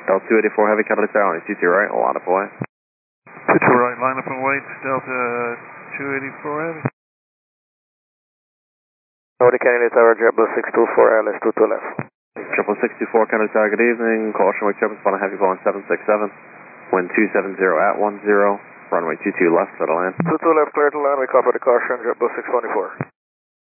Delta 284 Heavy, Kennedy Tower, 22 right, a lot of boy. 22 right, line up and wait, Delta 284 Heavy. North Kennedy Tower, JetBlue 624, LS 22 left. Triple 624 Kennedy Tower, good evening. Caution wake turbulence on a heavy Boeing 767. Wind 270 at 10. Runway 22 left, settle in. 22 left, clear to land. We copy the caution, JetBlue 624.